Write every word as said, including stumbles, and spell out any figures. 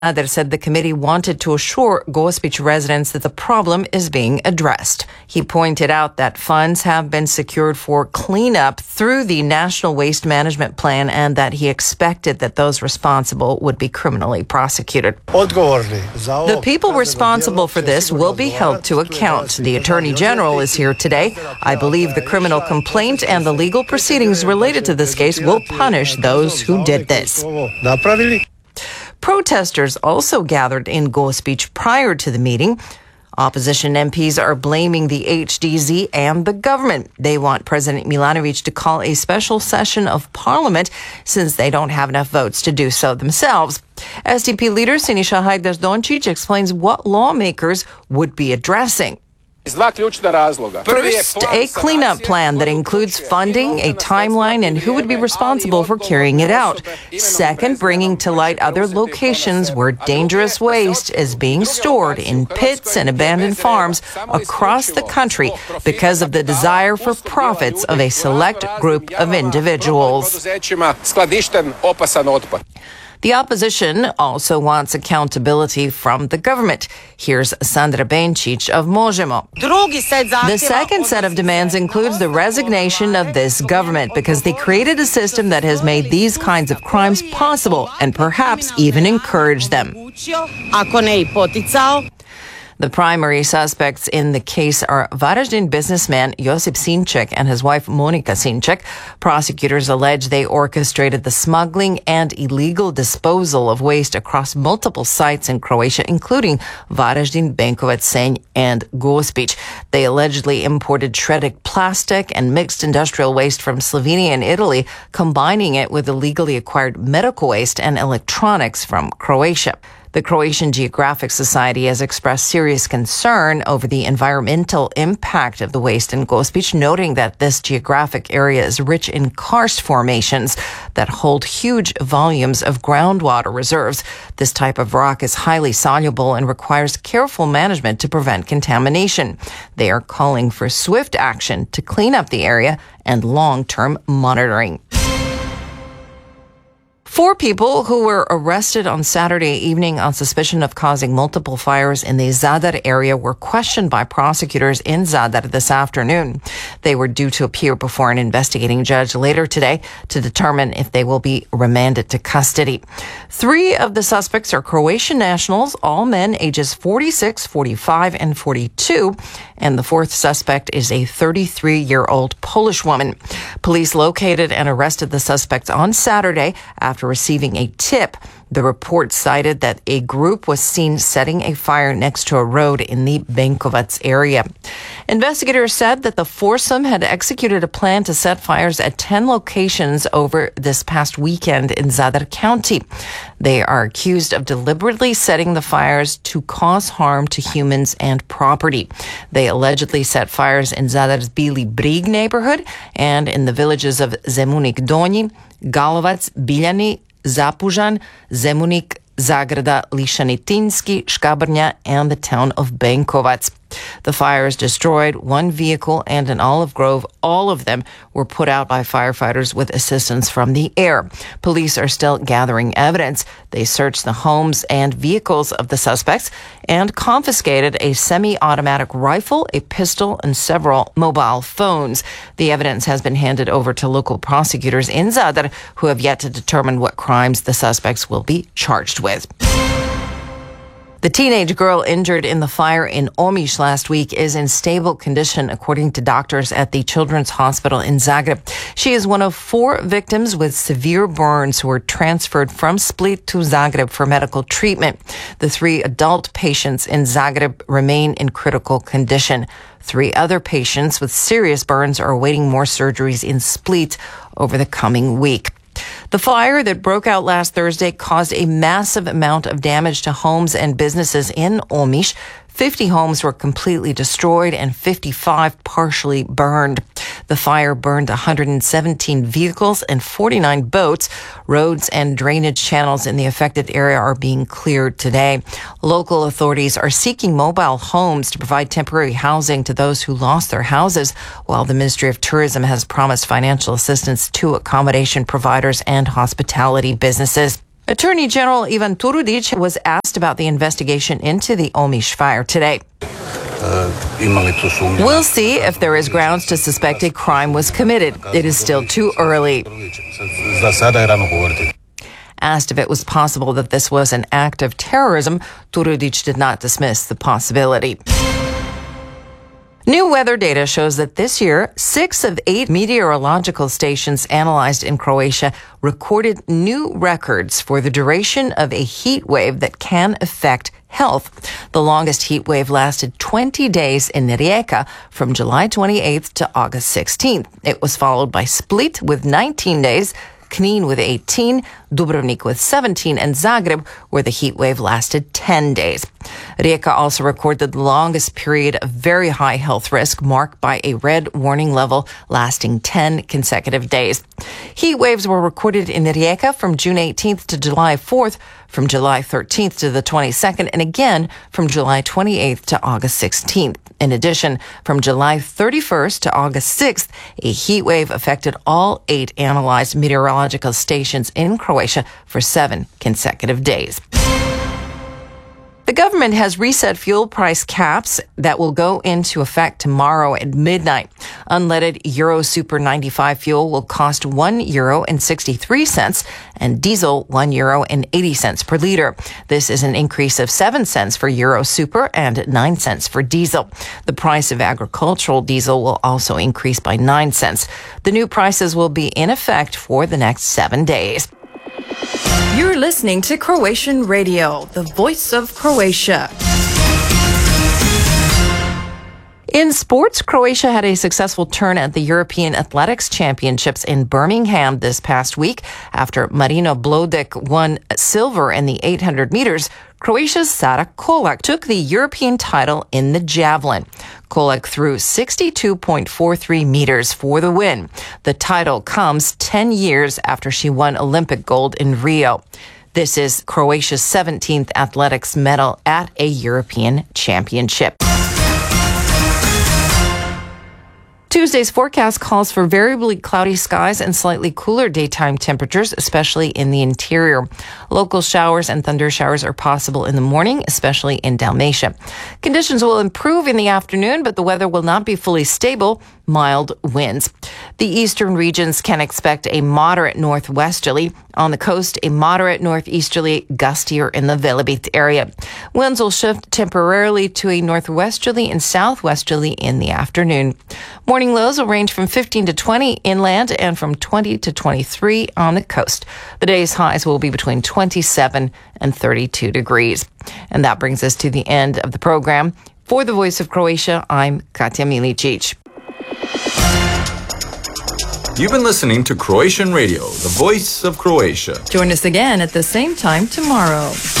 Zadar said the committee wanted to assure Gospić residents that the problem is being addressed. He pointed out that funds have been secured for cleanup through the National Waste Management Plan and that he expected that those responsible would be criminally prosecuted. The people responsible for this will be held to account. The Attorney General is here today. I believe the criminal complaint and the legal proceedings related to this case will punish those who did this. Protesters also gathered in Gospić prior to the meeting. Opposition M Ps are blaming the H D Z and the government. They want President Milanović to call a special session of parliament since they don't have enough votes to do so themselves. S D P leader Siniša Hajdaš-Dončić explains what lawmakers would be addressing. First, a cleanup plan that includes funding, a timeline, and who would be responsible for carrying it out. Second, bringing to light other locations where dangerous waste is being stored in pits and abandoned farms across the country because of the desire for profits of a select group of individuals. The opposition also wants accountability from the government. Here's Sandra Benčić of Možemo. The second set of demands includes the resignation of this government because they created a system that has made these kinds of crimes possible and perhaps even encouraged them. The primary suspects in the case are Varaždin businessman Josip Sinček and his wife Monika Sinček. Prosecutors allege they orchestrated the smuggling and illegal disposal of waste across multiple sites in Croatia, including Varaždin, Benkovac, Senj, and Gospić. They allegedly imported shredded plastic and mixed industrial waste from Slovenia and Italy, combining it with illegally acquired medical waste and electronics from Croatia. The Croatian Geographic Society has expressed serious concern over the environmental impact of the waste in Gospić, noting that this geographic area is rich in karst formations that hold huge volumes of groundwater reserves. This type of rock is highly soluble and requires careful management to prevent contamination. They are calling for swift action to clean up the area and long-term monitoring. Four people who were arrested on Saturday evening on suspicion of causing multiple fires in the Zadar area were questioned by prosecutors in Zadar this afternoon. They were due to appear before an investigating judge later today to determine if they will be remanded to custody. Three of the suspects are Croatian nationals, all men ages forty-six, forty-five, and forty-two, and the fourth suspect is a thirty-three-year-old Polish woman. Police located and arrested the suspects on Saturday after receiving a tip. The report cited that a group was seen setting a fire next to a road in the Benkovac area. Investigators said that the foursome had executed a plan to set fires at ten locations over this past weekend in Zadar County. They are accused of deliberately setting the fires to cause harm to humans and property. They allegedly set fires in Zadar's Bili Brig neighborhood and in the villages of Zemunik Donji, Galovac, Biljani, Zapužan, Zemunik, Zagrada, Lišanitinski, Škabrnja, and the town of Benkovac. The fires destroyed one vehicle and an olive grove. All of them were put out by firefighters with assistance from the air. Police are still gathering evidence. They searched the homes and vehicles of the suspects and confiscated a semi-automatic rifle, a pistol, and several mobile phones. The evidence has been handed over to local prosecutors in Zadar, who have yet to determine what crimes the suspects will be charged with. The teenage girl injured in the fire in Omiš last week is in stable condition, according to doctors at the Children's Hospital in Zagreb. She is one of four victims with severe burns who were transferred from Split to Zagreb for medical treatment. The three adult patients in Zagreb remain in critical condition. Three other patients with serious burns are awaiting more surgeries in Split over the coming week. The fire that broke out last Thursday caused a massive amount of damage to homes and businesses in Omiš. fifty homes were completely destroyed and fifty-five partially burned. The fire burned one hundred seventeen vehicles and forty-nine boats. Roads and drainage channels in the affected area are being cleared today. Local authorities are seeking mobile homes to provide temporary housing to those who lost their houses, while the Ministry of Tourism has promised financial assistance to accommodation providers and hospitality businesses. Attorney General Ivan Turudic was asked about the investigation into the Omiš fire today. We'll see if there is grounds to suspect a crime was committed. It is still too early. Asked if it was possible that this was an act of terrorism, Turudic did not dismiss the possibility. New weather data shows that this year, six of eight meteorological stations analyzed in Croatia recorded new records for the duration of a heat wave that can affect health. The longest heat wave lasted twenty days in Rijeka from July twenty-eighth to August sixteenth. It was followed by Split with nineteen days, Knin with eighteen, Dubrovnik with seventeen, and Zagreb, where the heat wave lasted ten days. Rijeka also recorded the longest period of very high health risk, marked by a red warning level lasting ten consecutive days. Heat waves were recorded in Rijeka from June eighteenth to July fourth, from July thirteenth to the twenty-second, and again from July twenty-eighth to August sixteenth. In addition, from July thirty-first to August sixth, a heat wave affected all eight analyzed meteorological stations in Croatia for seven consecutive days. The government has reset fuel price caps that will go into effect tomorrow at midnight. Unleaded Euro Super ninety-five fuel will cost one euro and sixty-three cents and diesel one euro and eighty cents per liter. This is an increase of seven cents for Euro Super and nine cents for diesel. The price of agricultural diesel will also increase by nine cents. The new prices will be in effect for the next seven days. You're listening to Croatian Radio, the voice of Croatia. In sports, Croatia had a successful turn at the European Athletics Championships in Birmingham this past week. After Marino Blodek won silver in the eight hundred meters, Croatia's Sara Kolak took the European title in the javelin. Kolak threw sixty-two point four three meters for the win. The title comes ten years after she won Olympic gold in Rio. This is Croatia's seventeenth athletics medal at a European championship. Tuesday's forecast calls for variably cloudy skies and slightly cooler daytime temperatures, especially in the interior. Local showers and thunder showers are possible in the morning, especially in Dalmatia. Conditions will improve in the afternoon, but the weather will not be fully stable. Mild winds. The eastern regions can expect a moderate northwesterly. On the coast, a moderate northeasterly, gustier in the Velebit area. Winds will shift temporarily to a northwesterly and southwesterly in the afternoon. Morning lows will range from fifteen to twenty inland and from twenty to twenty-three on the coast. The day's highs will be between twenty-seven and thirty-two degrees. And that brings us to the end of the program. For the Voice of Croatia, I'm Katja Milicic. You've been listening to Croatian Radio, the voice of Croatia. Join us again at the same time tomorrow.